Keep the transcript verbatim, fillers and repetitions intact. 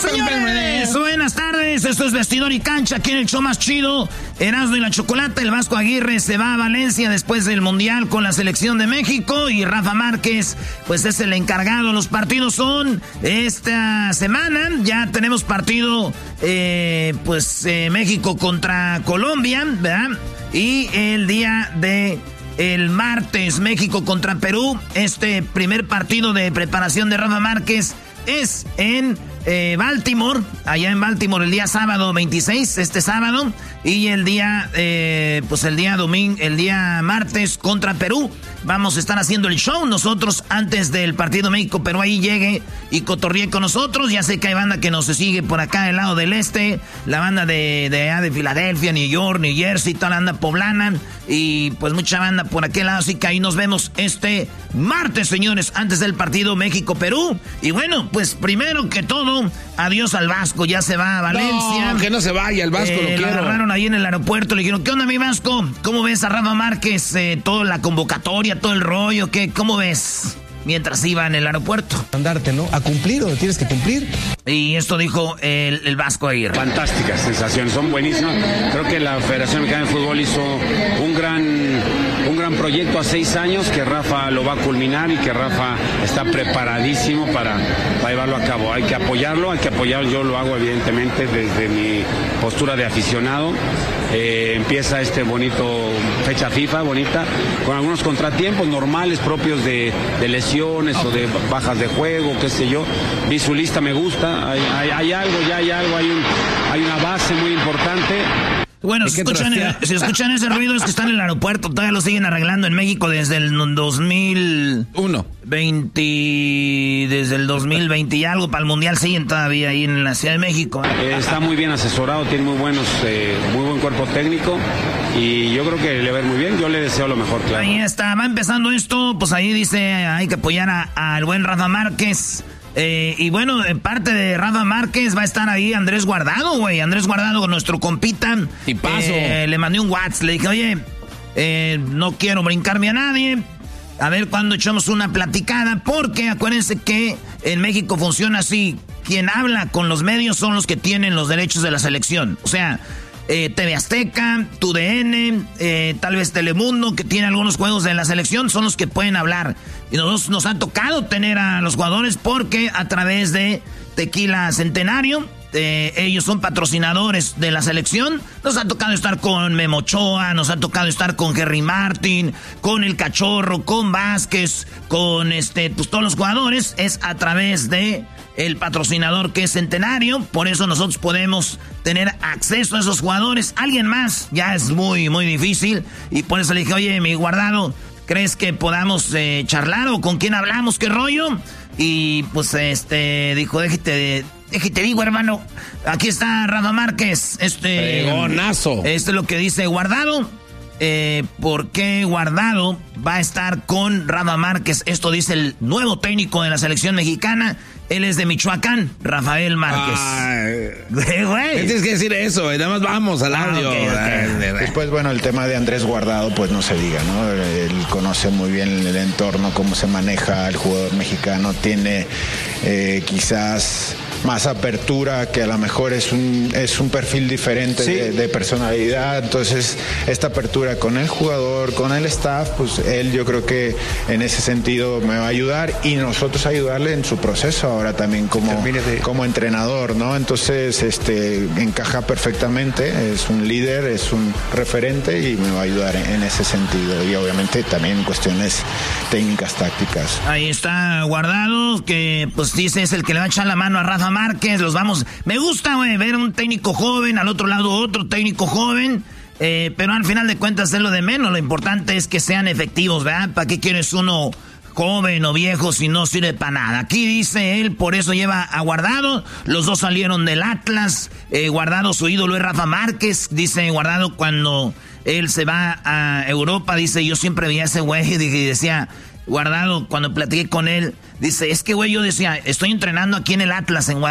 Señores, buenas tardes. Esto es Vestidor y Cancha, aquí en el show más chido, Erasmo y la Chocolata. El Vasco Aguirre se va a Valencia después del Mundial con la selección de México. Y Rafa Márquez, pues es el encargado. Los partidos son esta semana. Ya tenemos partido, eh, pues eh, México contra Colombia, ¿verdad? Y el día de... el martes, México contra Perú. Este primer partido de preparación de Rafa Márquez es en eh, Baltimore, allá en Baltimore el día sábado veintiséis, este sábado, y el día, eh, pues el día domingo, el día martes contra Perú. Vamos a estar haciendo el show nosotros antes del partido México-Perú. Ahí llegue y cotorríe con nosotros. Ya sé que hay banda que nos sigue por acá del lado del este, la banda de, de, de Filadelfia, New York, New Jersey, toda la banda poblana, y pues mucha banda por aquel lado. Así que ahí nos vemos este martes, señores, antes del partido México-Perú. Y bueno, pues primero que todo, adiós al Vasco, ya se va a Valencia. No, que no se vaya, el Vasco eh, lo quiero. Lo agarraron ahí en el aeropuerto, le dijeron, ¿qué onda, mi Vasco? ¿Cómo ves a Rafa Márquez? Eh, toda la convocatoria, todo el rollo, ¿qué? ¿Cómo ves? Mientras iba en el aeropuerto. Andarte, ¿no? A cumplir, donde tienes que cumplir. Y esto dijo el, el Vasco Aguirre. Fantásticas sensaciones, son buenísimas. Creo que la Federación Mexicana de Fútbol hizo un gran, un gran proyecto a seis años, que Rafa lo va a culminar y que Rafa está preparadísimo para, para llevarlo a cabo. Hay que apoyarlo, hay que apoyarlo. Yo lo hago evidentemente desde mi postura de aficionado. Eh, empieza este bonito fecha FIFA, bonita, con algunos contratiempos normales propios de, de lesiones o de bajas de juego, qué sé yo. Vi su lista, me gusta, hay, hay, hay algo, ya hay algo, hay, un, hay una base muy importante. Bueno, si escuchan, si escuchan ese ruido es que están en el aeropuerto, todavía lo siguen arreglando en México desde el dos mil veinte, desde el dos mil veinte y algo, para el Mundial siguen todavía ahí en la Ciudad de México. Eh, está muy bien asesorado, tiene muy buenos, eh, muy buen cuerpo técnico y yo creo que le va a ir muy bien, yo le deseo lo mejor, claro. Ahí está, va empezando esto, pues ahí dice, hay que apoyar al buen Rafa Márquez. Eh, y bueno, en parte de Rafa Márquez va a estar ahí Andrés Guardado, güey. Andrés Guardado, nuestro compita. Y paso. Eh, le mandé un WhatsApp, le dije, oye, eh, no quiero brincarme a nadie. A ver cuándo echamos una platicada, porque acuérdense que en México funciona así. Quien habla con los medios son los que tienen los derechos de la selección. O sea, eh, T V Azteca, Tu D N, eh, tal vez Telemundo, que tiene algunos juegos de la selección, son los que pueden hablar. Y nosotros nos ha tocado tener a los jugadores porque a través de Tequila Centenario, eh, ellos son patrocinadores de la selección. Nos ha tocado estar con Memo Ochoa, nos ha tocado estar con Henry Martin, con El Cachorro, con Vázquez, con este, pues todos los jugadores. Es a través de el patrocinador que es Centenario, por eso nosotros podemos tener acceso a esos jugadores. Alguien más ya es muy, muy difícil, y por eso le dije, oye, mi Guardado, ¿crees que podamos eh, charlar o con quién hablamos? ¿Qué rollo? Y pues este dijo, déjate, déjate digo, hermano, aquí está Rafa Márquez. Este, Fregonazo. Esto es lo que dice Guardado. Eh, ¿Por qué Guardado va a estar con Rafa Márquez? Esto dice el nuevo técnico de la selección mexicana. Él es de Michoacán, Rafael Márquez. Ay, güey. Tienes que decir eso, nada más vamos al audio. Ah, okay, okay. Después, bueno, el tema de Andrés Guardado, pues no se diga, ¿no? Él conoce muy bien el entorno, cómo se maneja el jugador mexicano, tiene eh, quizás más apertura, que a lo mejor es un, es un perfil diferente sí. de, de personalidad. Entonces, esta apertura con el jugador, con el staff, pues él yo creo que en ese sentido me va a ayudar y nosotros ayudarle en su proceso ahora también como, de... como entrenador, ¿no? Entonces, este encaja perfectamente, es un líder, es un referente y me va a ayudar en, en ese sentido. Y obviamente también en cuestiones técnicas, tácticas. Ahí está Guardado, que pues dice es el que le va a echar la mano a Rafa Márquez. Los vamos, me gusta, güey, ver un técnico joven, al otro lado otro técnico joven, eh, pero al final de cuentas es lo de menos. Lo importante es que sean efectivos, ¿verdad? ¿Para qué quieres uno joven o viejo si no sirve para nada? Aquí dice él, por eso lleva a Guardado. Los dos salieron del Atlas. eh, Guardado, su ídolo es Rafa Márquez. Dice Guardado, cuando él se va a Europa, dice, yo siempre veía a ese güey y decía, Guardado, cuando platiqué con él, dice, es que güey, yo decía, estoy entrenando aquí en el Atlas en Guadalajara.